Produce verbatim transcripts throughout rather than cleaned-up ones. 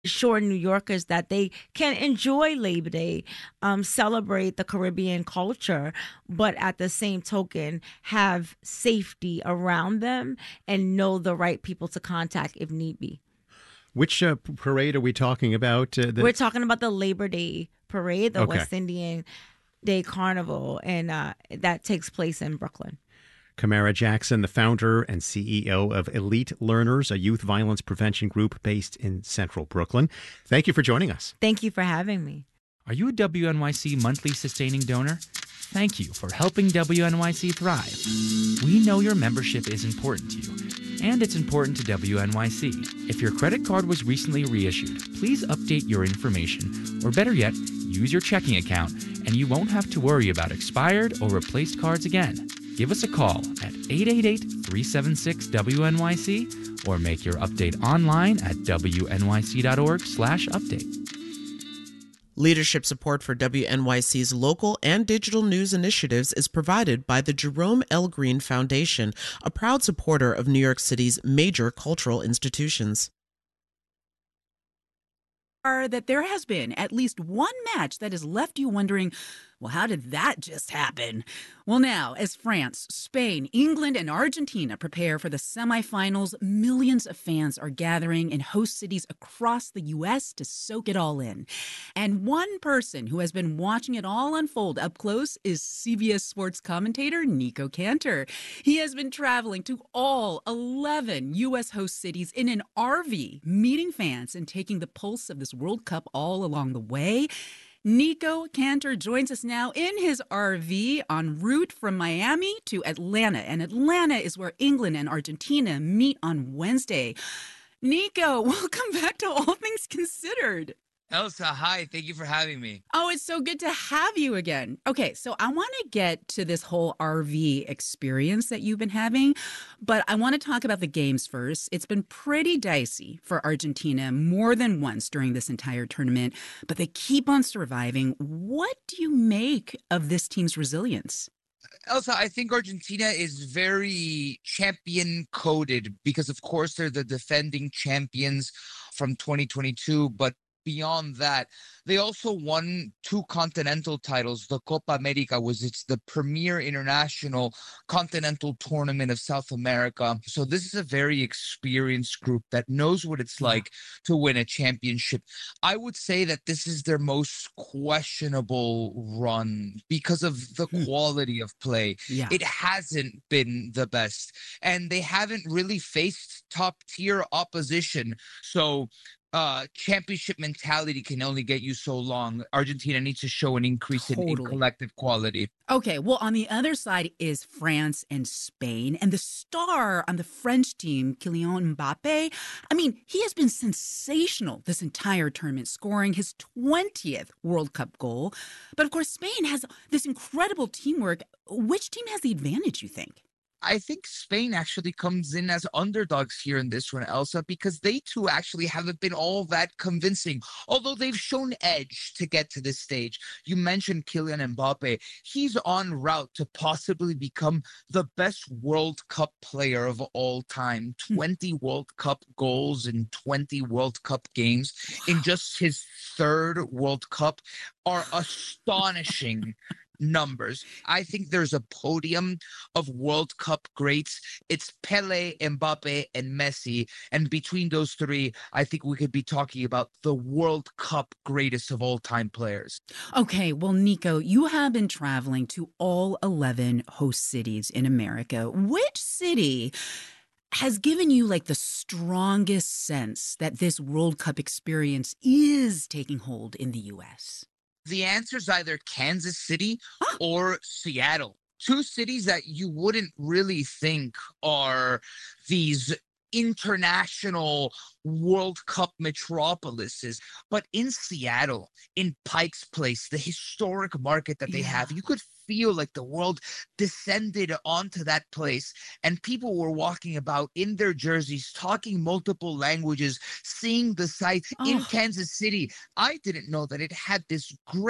Sure New Yorkers that they can enjoy Labor Day, um, celebrate the Caribbean culture, but at the same token, have safety around them and know the right people to contact if need be. Which uh, parade are we talking about? Uh, We're the talking about the Labor Day parade, the Okay. West Indian Day Carnival, and uh, that takes place in Brooklyn. Kamara Jackson, the founder and C E O of Elite Learners, a youth violence prevention group based in central Brooklyn. Thank you for joining us. Thank you for having me. Are you a W N Y C monthly sustaining donor? Thank you for helping W N Y C thrive. We know your membership is important to you, and it's important to W N Y C. If your credit card was recently reissued, please update your information, or better yet, use your checking account, and you won't have to worry about expired or replaced cards again. Give us a call at eight eight eight, three seven six, W N Y C or make your update online at W N Y C dot org slash update. Leadership support for W N Y C's local and digital news initiatives is provided by the Jerome L. Green Foundation, a proud supporter of New York City's major cultural institutions. That there has been at least one match that has left you wondering, well, how did that just happen? Well, now, as France, Spain, England, and Argentina prepare for the semifinals, millions of fans are gathering in host cities across the U S to soak it all in. And one person who has been watching it all unfold up close is C B S Sports commentator Nico Cantor. He has been traveling to all eleven U S host cities in an R V, meeting fans and taking the pulse of this World Cup all along the way. Nico Cantor joins us now in his R V en route from Miami to Atlanta. And Atlanta is where England and Argentina meet on Wednesday. Nico, welcome back to All Things Considered. Elsa, hi. Thank you for having me. Oh, it's so good to have you again. Okay, so I want to get to this whole R V experience that you've been having, but I want to talk about the games first. It's been pretty dicey for Argentina more than once during this entire tournament, but they keep on surviving. What do you make of this team's resilience? Elsa, I think Argentina is very champion coded because, of course, they're the defending champions from twenty twenty-two, but beyond that, they also won two continental titles. The Copa America was it's the premier international continental tournament of South America. So this is a very experienced group that knows what it's like to win a championship. I would say that this is their most questionable run because of the quality of play. Yeah. It hasn't been the best, and they haven't really faced top tier opposition. So uh championship mentality can only get you so long. Argentina needs to show an increase in, in Totally. collective quality. Okay, well, on the other side is France and Spain, and the star on the French team, Kylian Mbappe. I mean, he has been sensational this entire tournament, scoring his twentieth World Cup goal. But of course, Spain has this incredible teamwork. Which team has the advantage, you think? I think Spain actually comes in as underdogs here in this one, Elsa, because they too actually haven't been all that convincing, although they've shown edge to get to this stage. You mentioned Kylian Mbappe. He's en route to possibly become the best World Cup player of all time. twenty World Cup goals in twenty World Cup games in just his third World Cup are astonishing numbers. I think there's a podium of World Cup greats. It's Pele, Mbappe, and Messi. And between those three, I think we could be talking about the World Cup greatest of all time players. Okay, well, Nico, you have been traveling to all eleven host cities in America. Which city has given you like the strongest sense that this World Cup experience is taking hold in the U S? The answer is either Kansas City or Seattle. Two cities that you wouldn't really think are these international World Cup metropolises. But in Seattle, in Pike's Place, the historic market that they Yeah. have, you could feel like the world descended onto that place, and people were walking about in their jerseys, talking multiple languages, seeing the sights in Oh. Kansas City. I didn't know that it had this great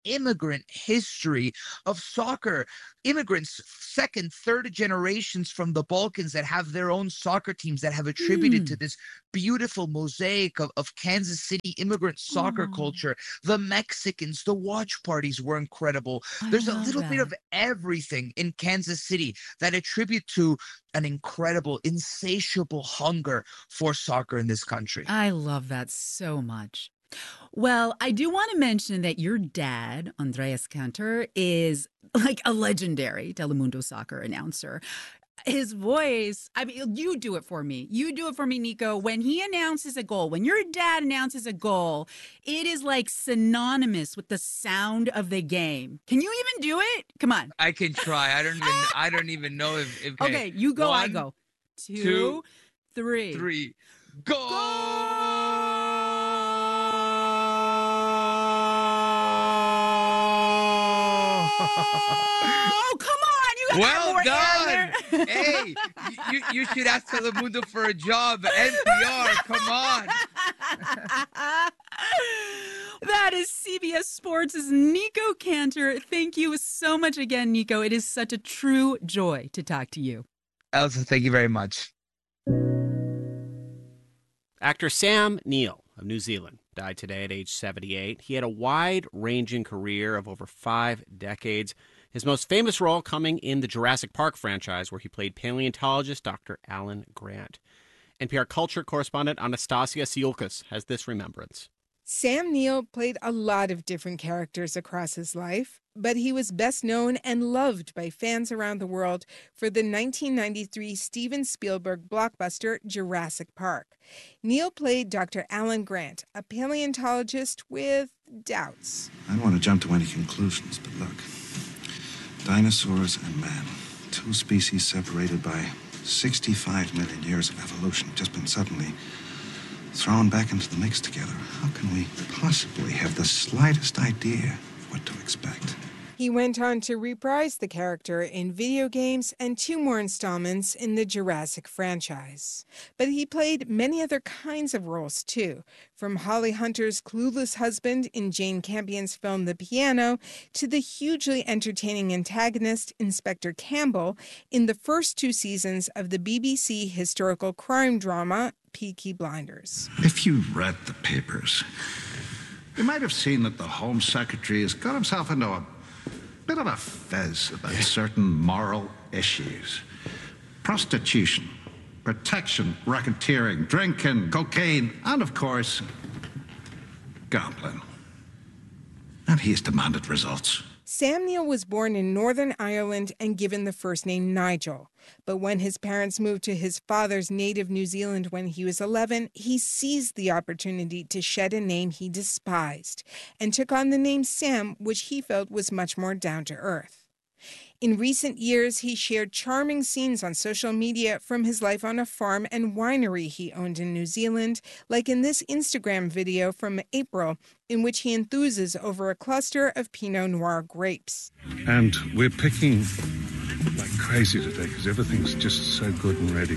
immigrant history of soccer. Immigrants, second, third generations from the Balkans that have their own soccer teams that have attributed Mm. to this beautiful mosaic of, of Kansas City immigrant soccer Oh. culture. The Mexicans, the watch parties were incredible. I There's a love little bit that. of everything in Kansas City that attribute to an incredible, insatiable hunger for soccer in this country. I love that so much. Well, I do want to mention that your dad, Andreas Cantor, is like a legendary Telemundo soccer announcer. His voice, I mean, you do it for me. You do it for me, Nico. When he announces a goal, when your dad announces a goal, it is like synonymous with the sound of the game. Can you even do it? Come on. I can try. I don't even I don't even know if, if Okay, you go, I One, go. Two, two, three. three. Go! Oh, come on. You got Well more done. air there. Hey, you, you should ask Telemundo for a job. N P R, come on. That is C B S Sports' Nico Cantor. Thank you so much again, Nico. It is such a true joy to talk to you. Elsa, thank you very much. Actor Sam Neill of New Zealand died today at age seventy-eight. He had a wide-ranging career of over five decades. His most famous role coming in the Jurassic Park franchise, where he played paleontologist Doctor Alan Grant. N P R culture correspondent Anastasia Siolkas has this remembrance. Sam Neill played a lot of different characters across his life, but he was best known and loved by fans around the world for the nineteen ninety-three Steven Spielberg blockbuster Jurassic Park. Neill played Doctor Alan Grant, a paleontologist with doubts. I don't want to jump to any conclusions, but look. Dinosaurs and man, two species separated by sixty-five million years of evolution, have just been suddenly thrown back into the mix together. How can we possibly have the slightest idea of what to expect? He went on to reprise the character in video games and two more installments in the Jurassic franchise. But he played many other kinds of roles, too, from Holly Hunter's clueless husband in Jane Campion's film The Piano to the hugely entertaining antagonist Inspector Campbell in the first two seasons of the B B C historical crime drama Peaky Blinders. If you read the papers, you might have seen that the Home Secretary has got himself into a bit of a fez about certain moral issues. Prostitution, protection, racketeering, drinking, cocaine, and of course, gambling. And he's demanded results. Sam Neill was born in Northern Ireland and given the first name Nigel. But when his parents moved to his father's native New Zealand when he was eleven, he seized the opportunity to shed a name he despised and took on the name Sam, which he felt was much more down to earth. In recent years, he shared charming scenes on social media from his life on a farm and winery he owned in New Zealand, like in this Instagram video from April, in which he enthuses over a cluster of Pinot Noir grapes. And we're picking like crazy today because everything's just so good and ready.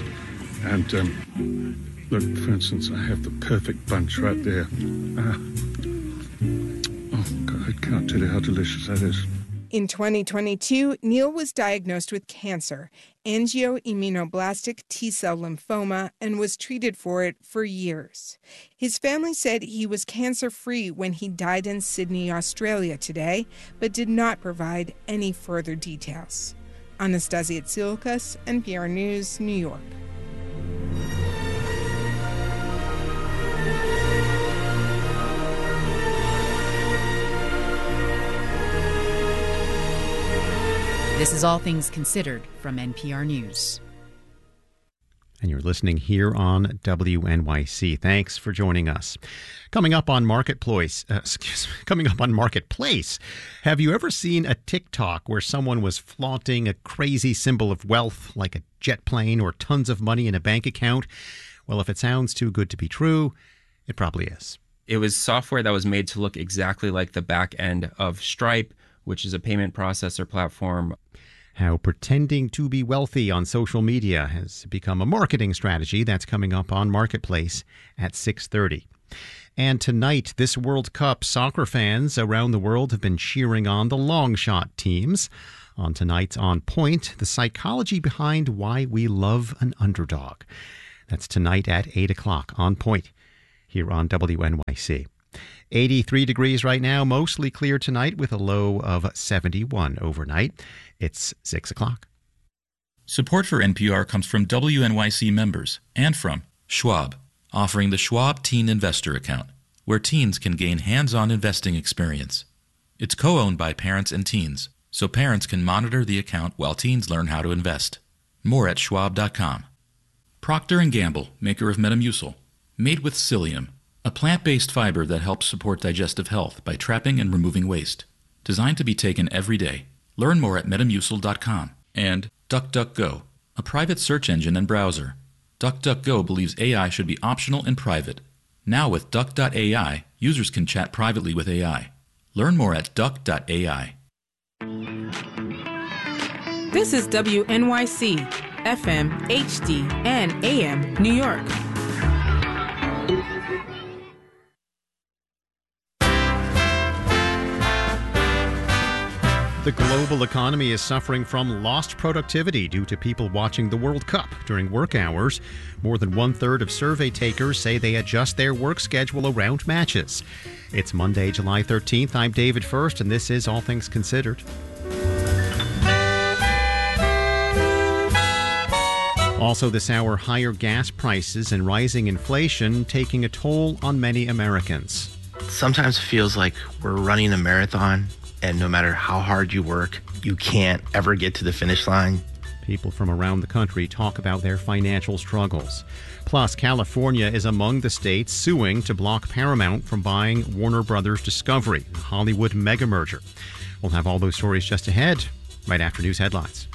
And um, look, for instance, I have the perfect bunch right there. Uh, oh, God, I can't tell you how delicious that is. In twenty twenty-two, Neill was diagnosed with cancer, angioimmunoblastic T-cell lymphoma, and was treated for it for years. His family said he was cancer-free when he died in Sydney, Australia today, but did not provide any further details. Anastasia Tsiolkas, N P R News, New York. This is All Things Considered from N P R News. And you're listening here on W N Y C. Thanks for joining us. Coming up on Marketplace, uh, excuse me, coming up on Marketplace, have you ever seen a TikTok where someone was flaunting a crazy symbol of wealth, like a jet plane or tons of money in a bank account? Well, if it sounds too good to be true, it probably is. It was software that was made to look exactly like the back end of Stripe, which is a payment processor platform. How pretending to be wealthy on social media has become a marketing strategy. That's coming up on Marketplace at six thirty. And tonight, this World Cup, soccer fans around the world have been cheering on the long shot teams. On tonight's On Point, the psychology behind why we love an underdog. That's tonight at eight o'clock, On Point, here on W N Y C. eighty-three degrees right now, mostly clear tonight with a low of seventy-one overnight. It's six o'clock. Support for N P R comes from W N Y C members and from Schwab, offering the Schwab Teen Investor Account, where teens can gain hands-on investing experience. It's co-owned by parents and teens, so parents can monitor the account while teens learn how to invest. More at schwab dot com. Procter and Gamble, maker of Metamucil, made with psyllium, a plant-based fiber that helps support digestive health by trapping and removing waste. Designed to be taken every day. Learn more at metamucil dot com. And DuckDuckGo, a private search engine and browser. DuckDuckGo believes A I should be optional and private. Now with Duck dot A I, users can chat privately with A I. Learn more at Duck dot A I. This is W N Y C, F M, H D, and A M, New York. The global economy is suffering from lost productivity due to people watching the World Cup during work hours. More than one-third of survey takers say they adjust their work schedule around matches. It's Monday, July thirteenth. I'm David First, and this is All Things Considered. Also this hour, higher gas prices and rising inflation taking a toll on many Americans. Sometimes it feels like we're running a marathon, and no matter how hard you work, you can't ever get to the finish line. People from around the country talk about their financial struggles. Plus, California is among the states suing to block Paramount from buying Warner Brothers Discovery, a Hollywood mega merger. We'll have all those stories just ahead, right after news headlines.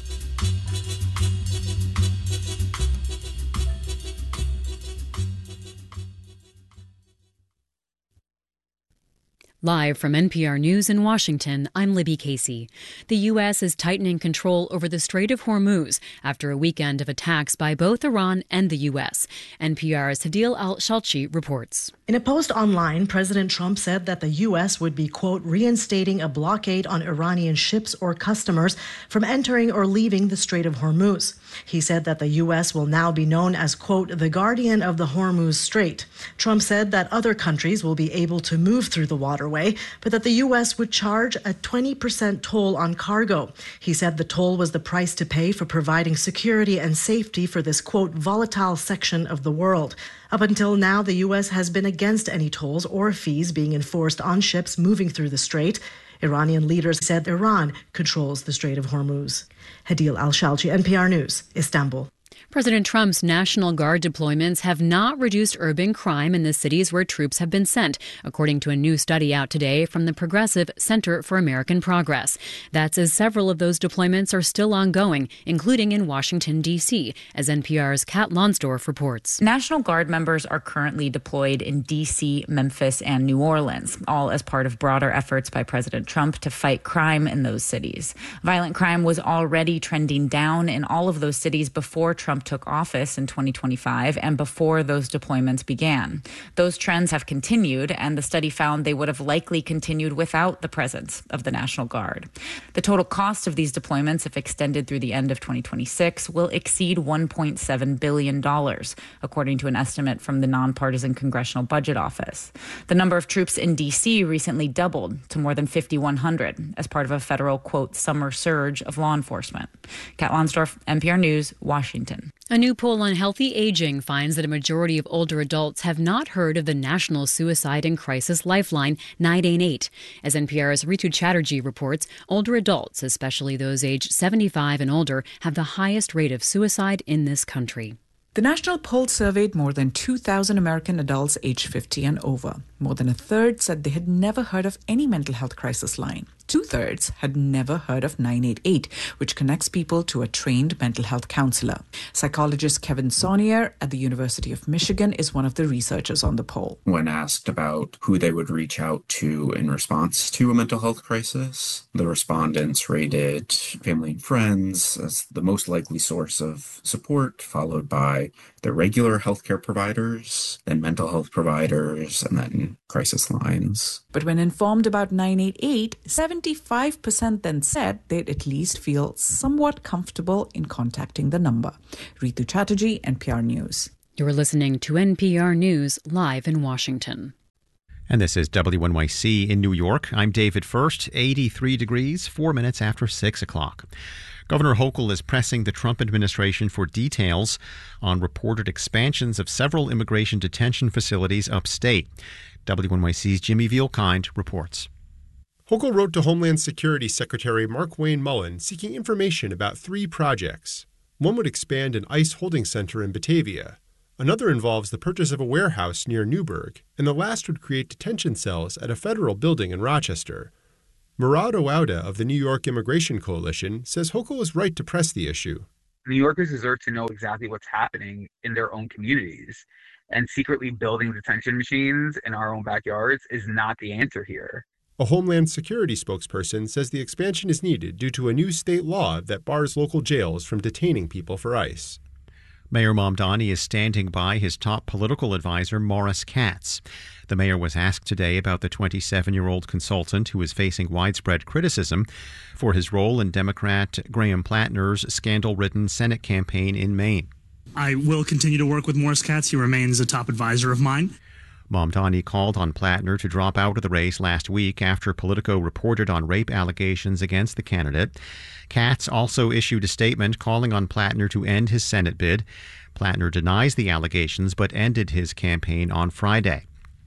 Live from N P R News in Washington, I'm Libby Casey. The U S is tightening control over the Strait of Hormuz after a weekend of attacks by both Iran and the U S. N P R's Hadil Al-Shalchi reports. In a post online, President Trump said that the U S would be, quote, reinstating a blockade on Iranian ships or customers from entering or leaving the Strait of Hormuz. He said that the U S will now be known as, quote, the guardian of the Hormuz Strait. Trump said that other countries will be able to move through the waterway, but that the U S would charge a twenty percent toll on cargo. He said the toll was the price to pay for providing security and safety for this, quote, volatile section of the world. Up until now, the U S has been against any tolls or fees being enforced on ships moving through the strait. Iranian leaders said Iran controls the Strait of Hormuz. Hadil Al-Shalchi, N P R News, Istanbul. President Trump's National Guard deployments have not reduced urban crime in the cities where troops have been sent, according to a new study out today from the Progressive Center for American Progress. That's as several of those deployments are still ongoing, including in Washington, D C, as N P R's Kat Lonsdorf reports. National Guard members are currently deployed in D C, Memphis, and New Orleans, all as part of broader efforts by President Trump to fight crime in those cities. Violent crime was already trending down in all of those cities before Trump took office in twenty twenty-five and before those deployments began. Those trends have continued, and the study found they would have likely continued without the presence of the National Guard. The total cost of these deployments, if extended through the end of twenty twenty-six, will exceed one point seven billion dollars, according to an estimate from the Nonpartisan Congressional Budget Office. The number of troops in D C recently doubled to more than fifty-one hundred as part of a federal, quote, summer surge of law enforcement. Kat Lonsdorf, N P R News, Washington. A new poll on healthy aging finds that a majority of older adults have not heard of the National Suicide and Crisis Lifeline nine eight eight. As N P R's Ritu Chatterjee reports, older adults, especially those aged seventy-five and older, have the highest rate of suicide in this country. The national poll surveyed more than two thousand American adults aged fifty and over. More than a third said they had never heard of any mental health crisis line. two-thirds had never heard of nine eight eight, which connects people to a trained mental health counselor. Psychologist Kevin Saunier at the University of Michigan is one of the researchers on the poll. When asked about who they would reach out to in response to a mental health crisis, the respondents rated family and friends as the most likely source of support, followed by the regular healthcare providers, then mental health providers, and then crisis lines. But when informed about nine eight eight, seventy-five percent then said they'd at least feel somewhat comfortable in contacting the number. Ritu Chatterjee, N P R News. You're listening to N P R News live in Washington. And this is W N Y C in New York. I'm David First, eighty-three degrees, four minutes after six o'clock. Governor Hochul is pressing the Trump administration for details on reported expansions of several immigration detention facilities upstate. W N Y C's Jimmy Vielkind reports. Hochul wrote to Homeland Security Secretary Markwayne Mullin seeking information about three projects. One would expand an ICE holding center in Batavia. Another involves the purchase of a warehouse near Newburgh, and the last would create detention cells at a federal building in Rochester. Murad Ouauda of the New York Immigration Coalition says Hochul is right to press the issue. New Yorkers deserve to know exactly what's happening in their own communities, and secretly building detention machines in our own backyards is not the answer here. A Homeland Security spokesperson says the expansion is needed due to a new state law that bars local jails from detaining people for ICE. Mayor Mamdani is standing by his top political advisor, Morris Katz. The mayor was asked today about the twenty-seven-year-old consultant who is facing widespread criticism for his role in Democrat Graham Plattner's scandal-ridden Senate campaign in Maine. I will continue to work with Morris Katz. He remains a top advisor of mine. Mamdani called on Plattner to drop out of the race last week after Politico reported on rape allegations against the candidate. Katz also issued a statement calling on Plattner to end his Senate bid. Plattner denies the allegations but ended his campaign on Friday.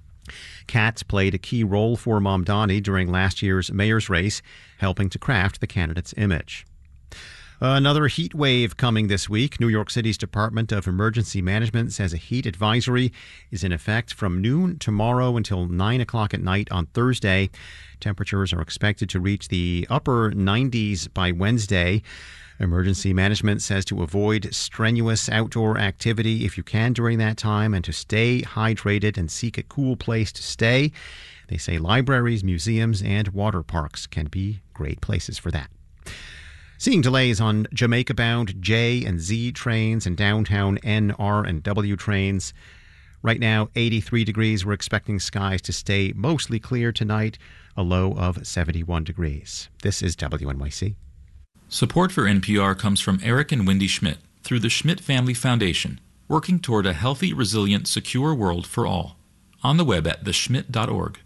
Katz played a key role for Mamdani during last year's mayor's race, helping to craft the candidate's image. Another heat wave coming this week. New York City's Department of Emergency Management says a heat advisory is in effect from noon tomorrow until nine o'clock at night on Thursday. Temperatures are expected to reach the upper nineties by Wednesday. Emergency Management says to avoid strenuous outdoor activity if you can during that time and to stay hydrated and seek a cool place to stay. They say libraries, museums, and water parks can be great places for that. Seeing delays on Jamaica-bound J and Z trains and downtown N, R, and W trains. Right now, eighty-three degrees. We're expecting skies to stay mostly clear tonight, a low of seventy-one degrees. This is W N Y C. Support for N P R comes from Eric and Wendy Schmidt through the Schmidt Family Foundation, working toward a healthy, resilient, secure world for all. On the web at the schmidt dot org.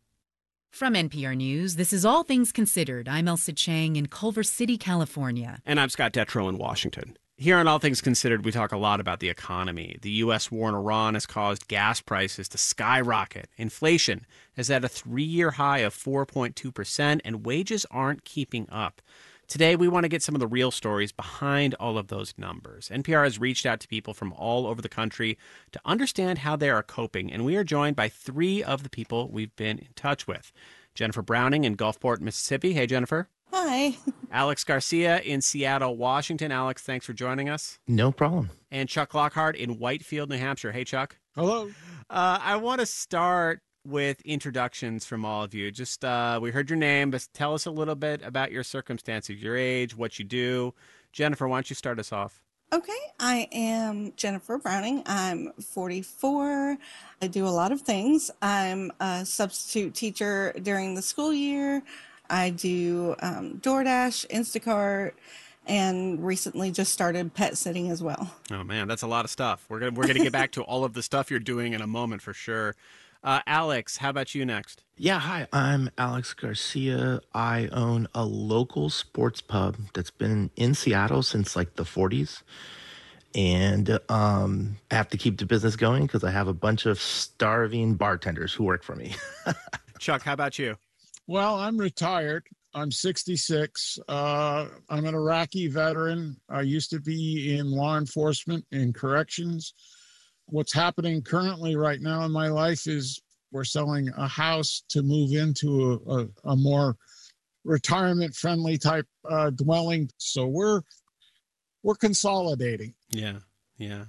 From N P R News, this is All Things Considered. I'm Elsa Chang in Culver City, California. And I'm Scott Detrow in Washington. Here on All Things Considered, we talk a lot about the economy. The U S war in Iran has caused gas prices to skyrocket. Inflation is at a three-year high of four point two percent, and wages aren't keeping up. Today, we want to get some of the real stories behind all of those numbers. N P R has reached out to people from all over the country to understand how they are coping, and we are joined by three of the people we've been in touch with. Jennifer Browning in Gulfport, Mississippi. Hey, Jennifer. Hi. Alex Garcia in Seattle, Washington. Alex, thanks for joining us. No problem. And Chuck Lockhart in Whitefield, New Hampshire. Hey, Chuck. Hello. Uh, I want to start with introductions from all of you. Just, uh, we heard your name, but tell us a little bit about your circumstances, your age, what you do. Jennifer, why don't you start us off? Okay, I am Jennifer Browning. I'm forty-four. I do a lot of things. I'm a substitute teacher during the school year. I do um, DoorDash, Instacart, and recently just started pet sitting as well. Oh, man, that's a lot of stuff. We're gonna, we're going to get back to all of the stuff you're doing in a moment for sure. Uh, Alex, how about you next? Yeah, hi. I'm Alex Garcia. I own a local sports pub that's been in Seattle since like the forties. And um, I have to keep the business going because I have a bunch of starving bartenders who work for me. Chuck, how about you? Well, I'm retired. I'm sixty-six. Uh, I'm an Iraqi veteran. I used to be in law enforcement and corrections. What's happening currently right now in my life is we're selling a house to move into a, a, a more retirement friendly type uh, dwelling. So we're we're consolidating. Yeah, yeah.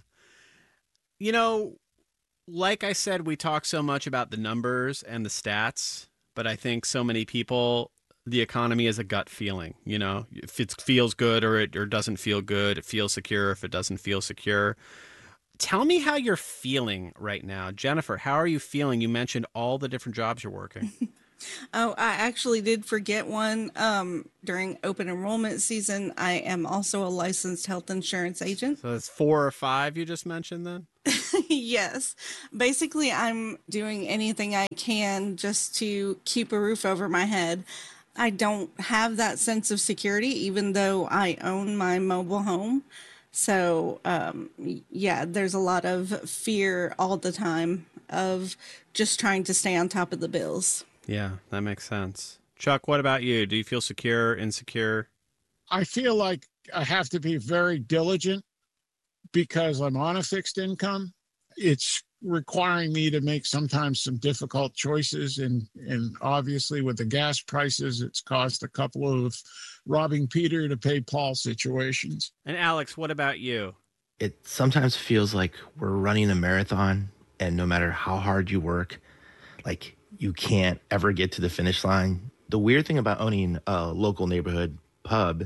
You know, like I said, we talk so much about the numbers and the stats, but I think so many people, the economy is a gut feeling. You know, if it feels good or it or doesn't feel good, it feels secure if it doesn't feel secure. Tell me how you're feeling right now. Jennifer, how are you feeling? You mentioned all the different jobs you're working. Oh, I actually did forget one. Um, during open enrollment season, I am also a licensed health insurance agent. So it's four or five you just mentioned then? Yes. Basically, I'm doing anything I can just to keep a roof over my head. I don't have that sense of security, even though I own my mobile home. So, um, yeah, there's a lot of fear all the time of just trying to stay on top of the bills. Yeah, that makes sense. Chuck, what about you? Do you feel secure, insecure? I feel like I have to be very diligent because I'm on a fixed income. It's requiring me to make sometimes some difficult choices. And, and obviously with the gas prices, it's caused a couple of robbing Peter to pay Paul situations. And Alex, what about you? It sometimes feels like we're running a marathon, and no matter how hard you work, like you can't ever get to the finish line. The weird thing about owning a local neighborhood pub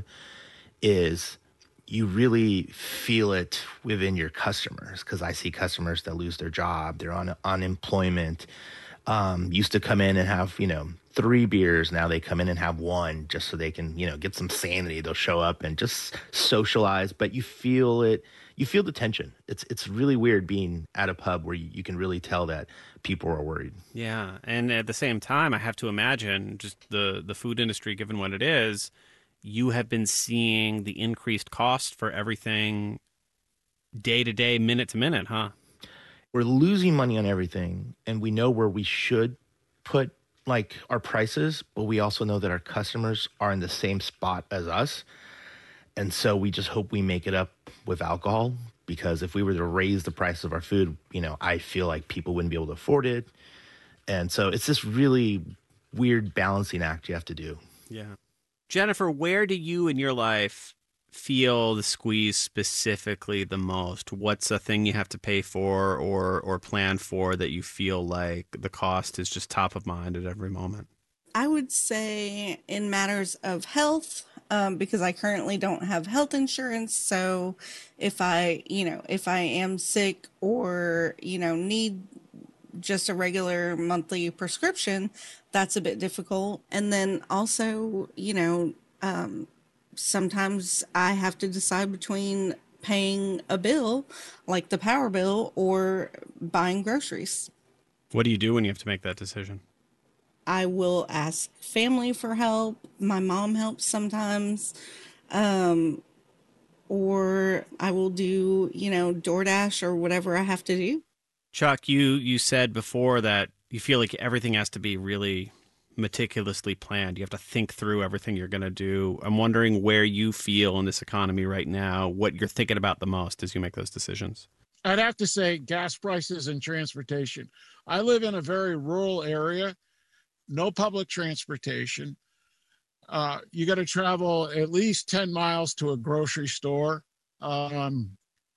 is you really feel it within your customers, because I see customers that lose their job, they're on unemployment, um, used to come in and have, you know, three beers. Now they come in and have one just so they can, you know, get some sanity. They'll show up and just socialize, but you feel it. You feel the tension. It's it's really weird being at a pub where you, you can really tell that people are worried. Yeah, and at the same time, I have to imagine just the, the food industry, given what it is, you have been seeing the increased cost for everything day to day, minute to minute, huh? We're losing money on everything, and we know where we should put like our prices, but we also know that our customers are in the same spot as us. And so we just hope we make it up with alcohol, because if we were to raise the price of our food, you know, I feel like people wouldn't be able to afford it. And so it's this really weird balancing act you have to do. Yeah. Jennifer, where do you in your life feel the squeeze specifically the most? What's a thing you have to pay for or or plan for that you feel like the cost is just top of mind at every moment? I would say in matters of health, um, because I currently don't have health insurance. So if I, you know, if I am sick or, you know, need just a regular monthly prescription, that's a bit difficult. And then also, you know, um, sometimes I have to decide between paying a bill like the power bill or buying groceries. What do you do when you have to make that decision? I will ask family for help. My mom helps sometimes. Um, or I will do, you know, DoorDash or whatever I have to do. Chuck, you, you said before that you feel like everything has to be really meticulously planned. You have to think through everything you're going to do. I'm wondering where you feel in this economy right now, what you're thinking about the most as you make those decisions. I'd have to say gas prices and transportation. I live in a very rural area. No public transportation. Uh, you got to travel at least ten miles to a grocery store. Um,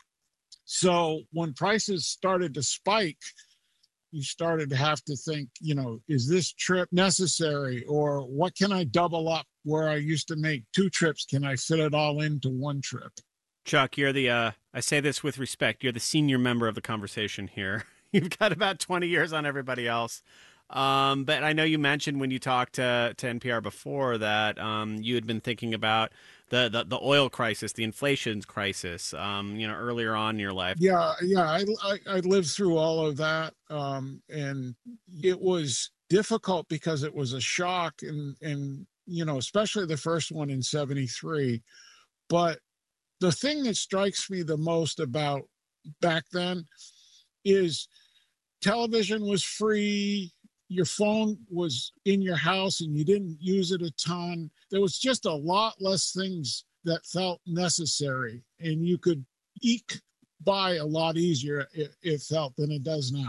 so when prices started to spike, you started to have to think, you know, is this trip necessary? Or what can I double up where I used to make two trips? Can I fit it all into one trip? Chuck, you're the, uh, I say this with respect, you're the senior member of the conversation here. You've got about twenty years on everybody else. Um, but I know you mentioned when you talked to, to N P R before that um, you had been thinking about the, the, the oil crisis, the inflation crisis, um, you know, earlier on in your life. Yeah, yeah, I, I, I lived through all of that, um, and it was difficult because it was a shock, and, and you know, especially the first one in seventy-three. But the thing that strikes me the most about back then is television was free. Your phone was in your house and you didn't use it a ton. There was just a lot less things that felt necessary, and you could eke by a lot easier, it, it felt, than it does now.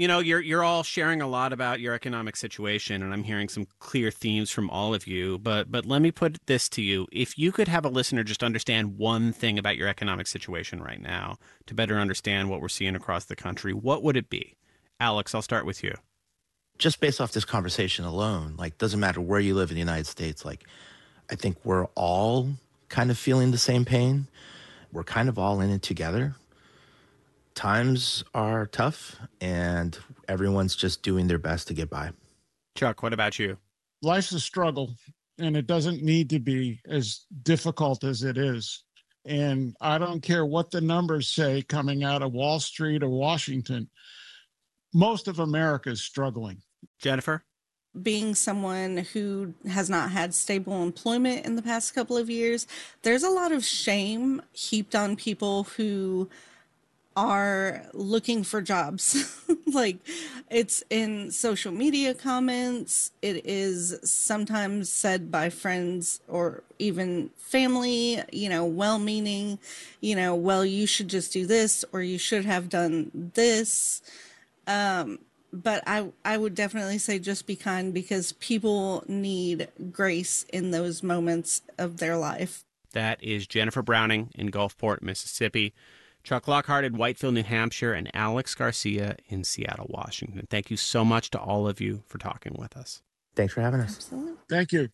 You know, you're you're all sharing a lot about your economic situation, and I'm hearing some clear themes from all of you. But but let me put this to you. If you could have a listener just understand one thing about your economic situation right now to better understand what we're seeing across the country, what would it be? Alex, I'll start with you. Just based off this conversation alone, like, doesn't matter where you live in the United States, like, I think we're all kind of feeling the same pain. We're kind of all in it together. Times are tough, and everyone's just doing their best to get by. Chuck, what about you? Life's a struggle, and it doesn't need to be as difficult as it is. And I don't care what the numbers say coming out of Wall Street or Washington. Most of America is struggling. Jennifer? Being someone who has not had stable employment in the past couple of years, there's a lot of shame heaped on people who are looking for jobs. Like, it's in social media comments. It is sometimes said by friends or even family, you know, well-meaning, you know, well, you should just do this, or you should have done this. Um, but I, I would definitely say just be kind, because people need grace in those moments of their life. That is Jennifer Browning in Gulfport, Mississippi, Chuck Lockhart in Whitefield, New Hampshire, and Alex Garcia in Seattle, Washington. Thank you so much to all of you for talking with us. Thanks for having us. Absolutely. Thank you.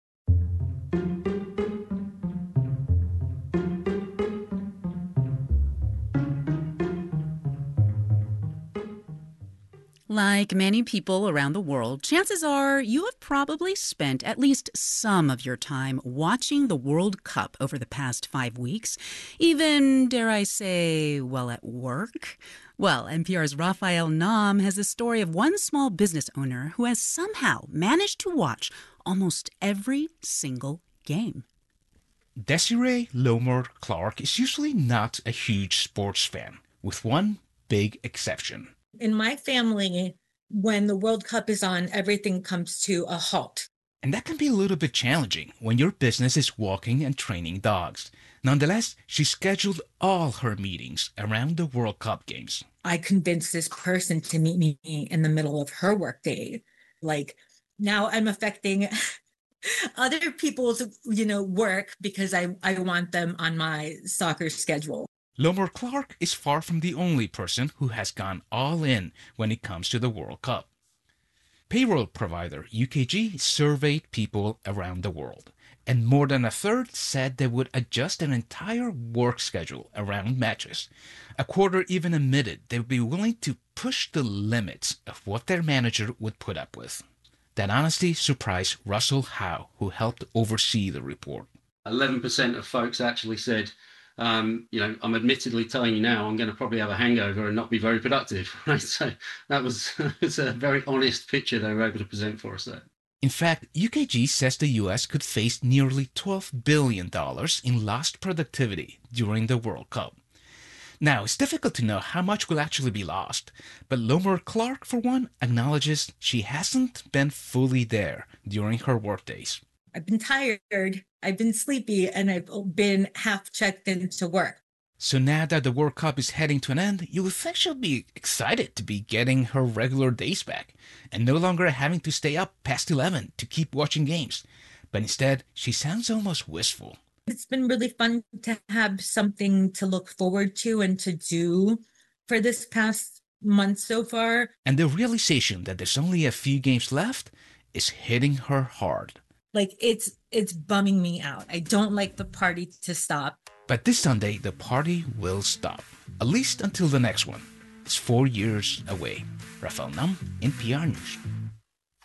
Like many people around the world, chances are you have probably spent at least some of your time watching the World Cup over the past five weeks. Even, dare I say, well, at work? Well, N P R's Raphael Nahm has the story of one small business owner who has somehow managed to watch almost every single game. Desiree Lomar Clark is usually not a huge sports fan, with one big exception. In my family, when the World Cup is on, everything comes to a halt. And that can be a little bit challenging when your business is walking and training dogs. Nonetheless, she scheduled all her meetings around the World Cup games. I convinced this person to meet me in the middle of her workday. Like, now I'm affecting other people's, you know, work because I, I want them on my soccer schedule. Lomar Clark is far from the only person who has gone all in when it comes to the World Cup. Payroll provider U K G surveyed people around the world, and more than a third said they would adjust their entire work schedule around matches. A quarter even admitted they would be willing to push the limits of what their manager would put up with. That honesty surprised Russell Howe, who helped oversee the report. eleven percent of folks actually said, Um, you know, I'm admittedly telling you now, I'm going to probably have a hangover and not be very productive, right? So that was it's a very honest picture they were able to present for us there. In fact, U K G says the U S could face nearly twelve billion dollars in lost productivity during the World Cup. Now, it's difficult to know how much will actually be lost, but Lomar Clark, for one, acknowledges she hasn't been fully there during her workdays. I've been tired, I've been sleepy, and I've been half checked into work. So now that the World Cup is heading to an end, you would think she'll be excited to be getting her regular days back and no longer having to stay up past eleven to keep watching games. But instead, she sounds almost wistful. It's been really fun to have something to look forward to and to do for this past month so far. And the realization that there's only a few games left is hitting her hard. Like, it's it's bumming me out. I don't like the party to stop. But this Sunday, the party will stop. At least until the next one. It's four years away. Raphael Nahm, N P R News.